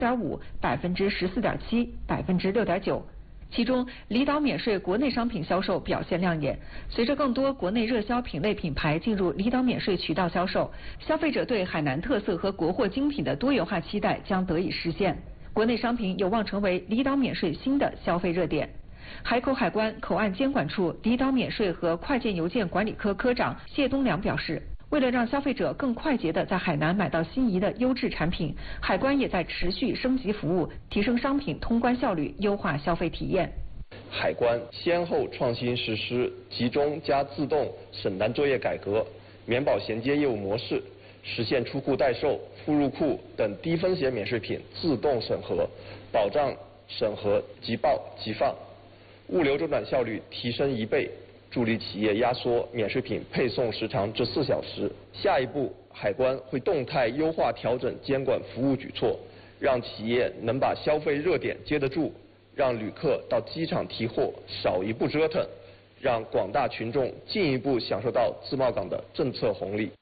5%、14.7%、6.9%。其中，离岛免税国内商品销售表现亮眼。随着更多国内热销品类品牌进入离岛免税渠道销售，消费者对海南特色和国货精品的多元化期待将得以实现。国内商品有望成为离岛免税新的消费热点。海口海关口岸监管处离岛免税和快件邮件管理科科长谢东良表示，为了让消费者更快捷地在海南买到心仪的优质产品，海关也在持续升级服务，提升商品通关效率，优化消费体验。 海关先后创新实施集中加自动审单作业改革、免保衔接业务模式，实现出库代售、附入库等低风险免税品自动审核，保障审核即报即放，物流周转效率提升1倍。助力企业压缩免税品配送时长至4小时。下一步，海关会动态优化调整监管服务举措，让企业能把消费热点接得住，让旅客到机场提货少一步折腾，让广大群众进一步享受到自贸港的政策红利。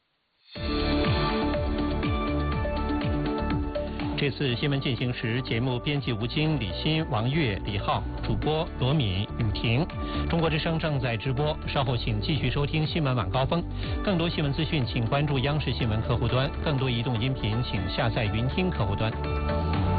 这次新闻进行时，节目编辑吴京、李欣、王悦、李浩，主播罗敏、雨婷。中国之声正在直播，稍后请继续收听新闻晚高峰。更多新闻资讯，请关注央视新闻客户端；更多移动音频，请下载云听客户端。